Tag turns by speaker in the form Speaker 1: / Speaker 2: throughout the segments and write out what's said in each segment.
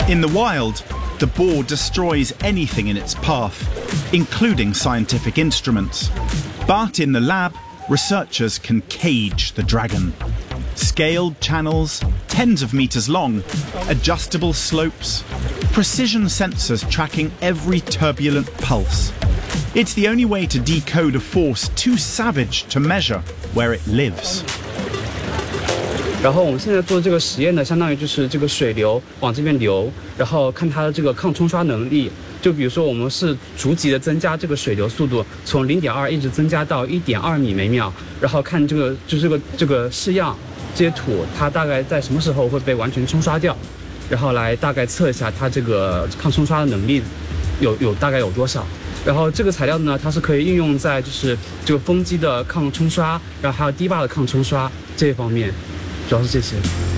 Speaker 1: In the wild, the boar destroys anything in its path, including scientific instruments. But in the lab, researchers can cage the dragon. Scaled channels, tens of meters long, adjustable slopes, precision sensors tracking every turbulent pulse. It's the only way to decode a force too savage to measure where it lives.
Speaker 2: 然后我们现在做这个实验呢，相当于就是这个水流往这边流，然后看它的这个抗冲刷能力。就比如说，我们是逐级的增加这个水流速度，从0.2一直增加到1.2米每秒，然后看这个就是这个式样，这些土它大概在什么时候会被完全冲刷掉，然后来大概测一下它这个抗冲刷的能力大概有多少。然后这个材料呢，它是可以应用在就是这个风机的抗冲刷，然后还有堤坝的抗冲刷这一方面。 主要是这些。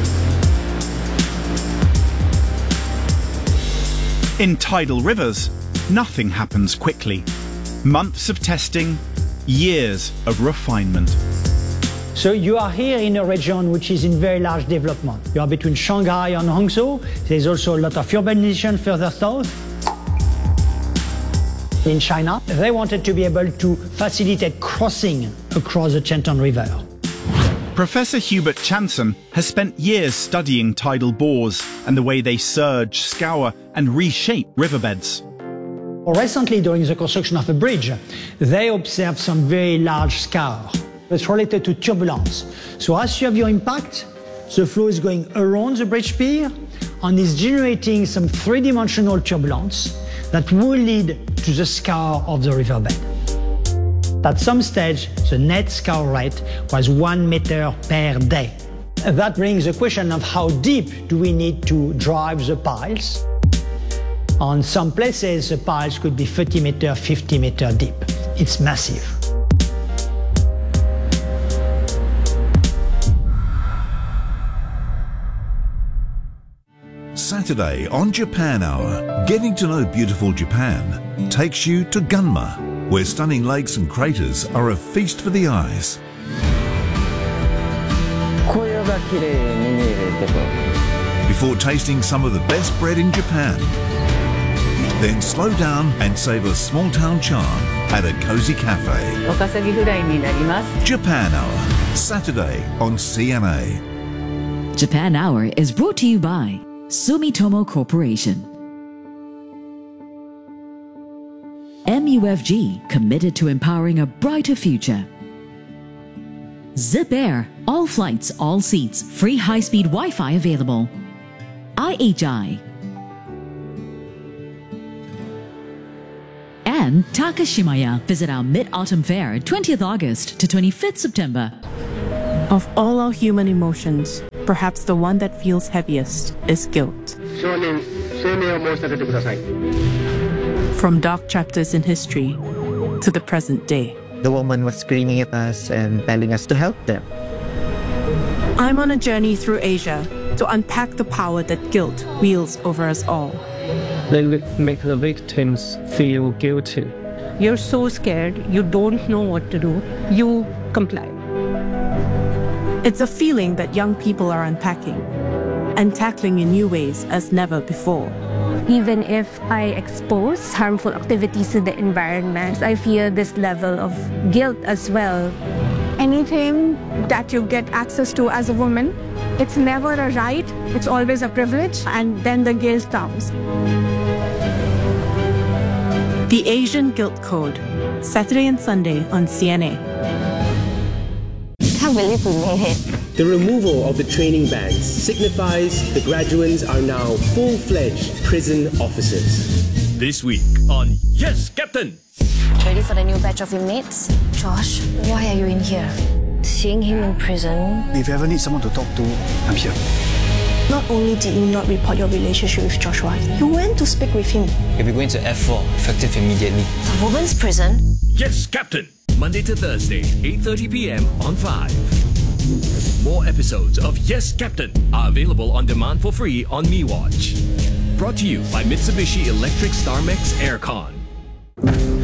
Speaker 1: In tidal rivers, nothing happens quickly. Months of testing, years of refinement.
Speaker 3: So you are here in a region which is in very large development. You are between Shanghai and Hangzhou. There's also a lot of urbanization further south. In China, they wanted to be able to facilitate crossing across the Chenton River.
Speaker 1: Professor Hubert Chanson has spent years studying tidal bores and the way they surge, scour and reshape riverbeds.
Speaker 3: Recently, during the construction of a bridge, they observed some very large scour. It's related to turbulence. So as you have your impact, the flow is going around the bridge pier and is generating some three-dimensional turbulence that will lead to the scour of the riverbed. At some stage, the net scour rate was 1 meter per day. That brings the question of how deep do we need to drive the piles? On some places, the piles could be 30 meter, 50 meter deep. It's massive.
Speaker 4: Saturday on Japan Hour, getting to know beautiful Japan takes you to Gunma, where stunning lakes and craters are a feast for the eyes. Before tasting some of the best bread in Japan, then slow down and savour small town charm at a cozy cafe. Japan Hour, Saturday on CNA.
Speaker 5: Japan Hour is brought to you by Sumitomo Corporation. MUFG, committed to empowering a brighter future. Zip Air, all flights, all seats, free high-speed Wi-Fi available. IHI. And Takashimaya. Visit our Mid-Autumn Fair, 20th August to 25th September.
Speaker 6: Of all our human emotions, perhaps the one that feels heaviest is guilt. From dark chapters in history to the present day.
Speaker 7: The woman was screaming at us and telling us to help them.
Speaker 6: I'm on a journey through Asia to unpack the power that guilt wields over us all.
Speaker 8: They make the victims feel guilty.
Speaker 9: You're so scared, you don't know what to do, you comply.
Speaker 6: It's a feeling that young people are unpacking and tackling in new ways as never before.
Speaker 10: Even if I expose harmful activities to the environment, I feel this level of guilt as well.
Speaker 11: Anything that you get access to as a woman, it's never a right, it's always a privilege, and then the guilt comes.
Speaker 6: The Asian Guilt Code, Saturday and Sunday on CNA.
Speaker 10: Can't believe we made it.
Speaker 12: The removal of the training bags signifies the graduates are now full-fledged prison officers.
Speaker 13: This week on Yes, Captain!
Speaker 10: Ready for the new batch of inmates? Josh, why are you in here? Seeing him in prison...
Speaker 14: If you ever need someone to talk to, I'm here.
Speaker 15: Not only did you not report your relationship with Joshua, you went to speak with him.
Speaker 16: You'll be going to F4, effective immediately.
Speaker 10: A woman's prison?
Speaker 13: Yes, Captain! Monday to Thursday, 8:30 p.m. on 5. More episodes of Yes, Captain are available on demand for free on MeWatch. Brought to you by Mitsubishi Electric Starmex Aircon.